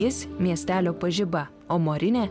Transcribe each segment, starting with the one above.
Jis miestelio pažiba, o Morinė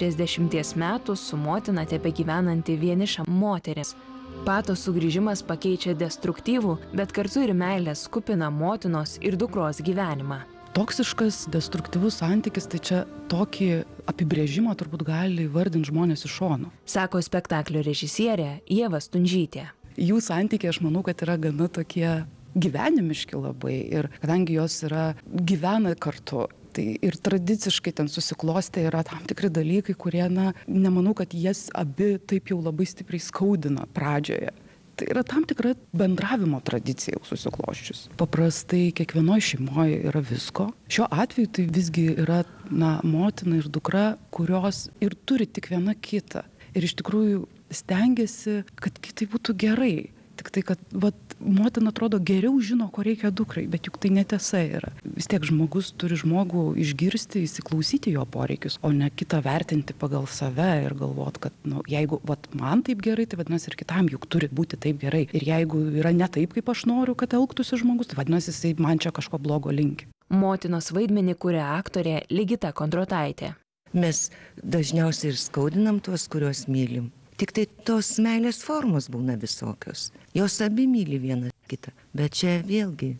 40 metų su motina tebegyvenanti vieniša moteris. Pato sugrįžimas pakeičia destruktyvų, bet kartu ir meilės kupiną motinos ir dukros gyvenimą. Toksiškas, destruktyvus santykis, tai čia tokį apibrėžimą turbūt gali įvardinti žmonės iš šono. Sako spektaklio režisierė Ieva Stundžytė. Jų santykiai, aš manau, kad yra gana tokie gyvenimiški labai ir kadangi jos gyvena kartu, tai ir tradiciškai ten susiklostę yra tam tikri dalykai, kurie, nemanau, kad jas abi taip jau labai stipriai skaudina pradžioje. Tai yra tam tikra bendravimo tradicija jau susiklosčius. Paprastai kiekvienoje šeimoje yra visko. Šiuo atveju tai visgi yra motina ir dukra, kurios ir turi tik viena kitą. Ir iš tikrųjų stengiasi, kad kitai būtų gerai. Tik tai, kad motina atrodo geriau žino, ko reikia dukrai, bet juk tai netiesa yra. Vis tiek žmogus turi žmogų išgirsti, įsiklausyti jo poreikius, o ne kitą vertinti pagal save ir galvoti, kad jeigu man taip gerai, tai vadinasi ir kitam juk turi būti taip gerai. Ir jeigu yra ne taip, kaip aš noriu, kad elgtųsi žmogus, tai vadinasi, jisai man čia kažko blogo linki. Motinos vaidmenį kuria aktorė Ligita Kondrotaitė. Mes dažniausiai ir skaudinam tuos, kuriuos mylim. Tik tai tos meilės formos būna visokios. Jos abi myli vieną kitą. Bet čia vėlgi,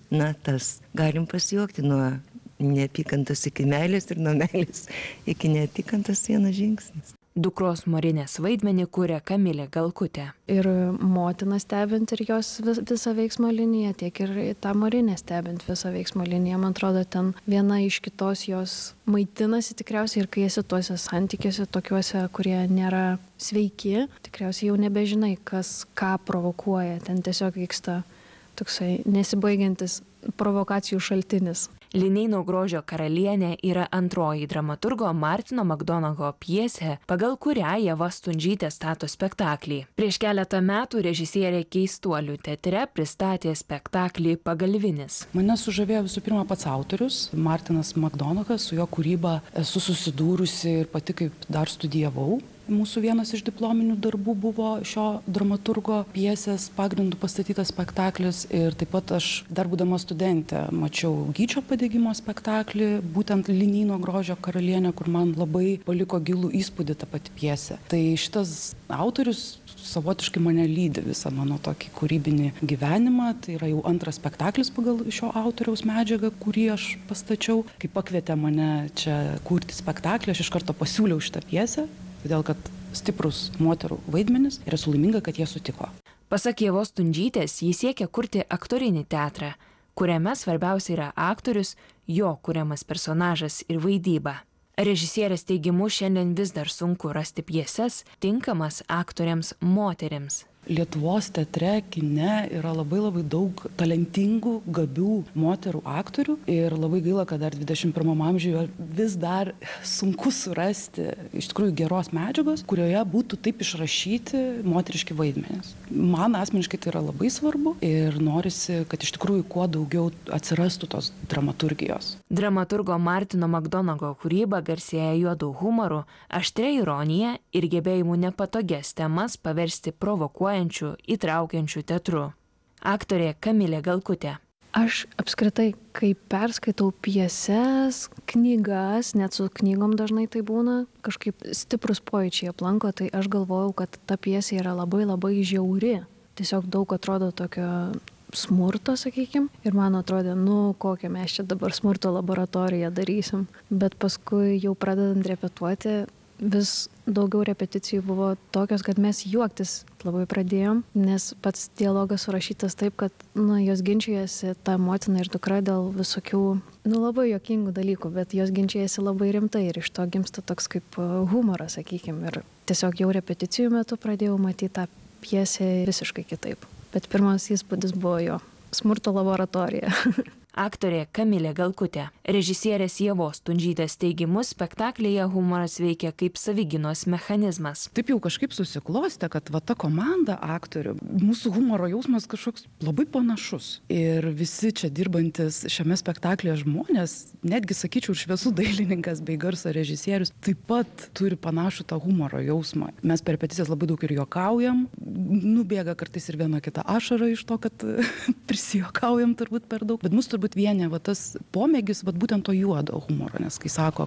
galim pasijuokti nuo neapykantos iki meilės ir nuo meilės iki neapykantos vienas žingsnis. Dukros Morinės vaidmenį kuria Kamilė Galkutė. Ir motiną stebint ir jos visą veiksmo liniją, tiek ir tą Morinę stebint visą veiksmo liniją. Man atrodo, ten viena iš kitos jos maitinasi tikriausiai ir kai esi tuose santykiuose, tokiuose, kurie nėra sveiki, tikriausiai jau nebežinai, kas ką provokuoja. Ten tiesiog vyksta toksai nesibaigiantis provokacijų šaltinis. Lineino grožio karalienė yra antroji dramaturgo Martino Makdonago pjesė, pagal kurią Ieva Stundžytė stato spektaklį. Prieš keletą metų režisierė Keistuolių teatre pristatė spektaklį Pagalvinis. Mane sužavėjo visų pirma pats autorius, Martinas Makdonagas, su jo kūryba esu susidūrusi ir pati kaip dar studijavau. Mūsų vienas iš diplominių darbų buvo šio dramaturgo pjesės pagrindu pastatytas spektaklis ir taip pat aš dar būdama studentė mačiau Gyčio padegimo spektaklį, būtent Lineino grožio karalienė, kur man labai paliko gilų įspūdį tą patį pjesę. Tai šitas autorius savotiškai mane lydi visą mano tokį kūrybinį gyvenimą. Tai yra jau antras spektaklis pagal šio autoriaus medžiagą, kurį aš pastačiau. Kai pakvietė mane čia kurti spektaklį, aš iš karto pasiūliau šitą pjesę. Todėl, kad stiprus moterų vaidmenis ir esu laiminga, kad jie sutiko. Pasak Ievos Stundžytės, jis siekia kurti aktorinį teatrą, kuriame svarbiausia yra aktorius, jo kuriamas personažas ir vaidyba. Režisierės teigimu šiandien vis dar sunku rasti pjeses tinkamas aktoriams moterims. Lietuvos teatre, kine yra labai daug talentingų, gabių moterų aktorių ir labai gaila, kad dar 21 amžiuje vis dar sunku surasti iš tikrųjų geros medžiagos, kurioje būtų taip išrašyti moteriški vaidmenys. Man asmeniškai tai yra labai svarbu ir norisi, kad iš tikrųjų kuo daugiau atsirastų tos dramaturgijos. Dramaturgo Martino Makdonago kūryba garsėja juodu humoru, aštria ironija ir gebėjimu nepatogias temas paversti provokuojančiu, įtraukiančiu teatru. Aktorė Kamilė Galkutė. Aš apskritai, kai perskaitau pjeses, knygas, net su knygom dažnai tai būna, kažkaip stiprus pojūčiai aplanko, tai aš galvojau, kad ta pjesė yra labai žiauri. Tiesiog daug atrodo tokio smurto, sakykim. Ir man atrodė, kokią mes čia dabar smurto laboratoriją darysim. Bet paskui jau pradedant repetuoti, vis daugiau repeticijų buvo tokios, kad mes juoktis labai pradėjom, nes pats dialogas surašytas taip, kad jos ginčijasi ta motina ir dukra dėl visokių, labai juokingų dalykų, bet jos ginčijasi labai rimtai ir iš to gimsta toks kaip humoras, sakykim. Ir tiesiog jau repeticijų metu pradėjau matyti tą pjesę visiškai kitaip. Bet pirmas įspūdis buvo jo smurto laboratorija. Aktorė Kamilė Galkutė. Režisierės Ievos Stundžytės teigimu spektaklyje humoras veikia kaip savigynos mechanizmas. Taip jau kažkaip susiklostė, kad ta komanda aktorių, mūsų humoro jausmas kažkoks labai panašus. Ir visi čia dirbantis šiame spektaklyje žmonės, netgi sakyčiau, šviesų dailininkas bei garso režisierius, taip pat turi panašų tą humoro jausmą. Mes per repeticijas labai daug ir juokaujam, nubėga kartais ir viena kita ašara iš to, kad prisijuokaujam turbūt per daug. Bet mus turbūt vienė tas pomėgis būtent to juodo humoro, nes kai sako,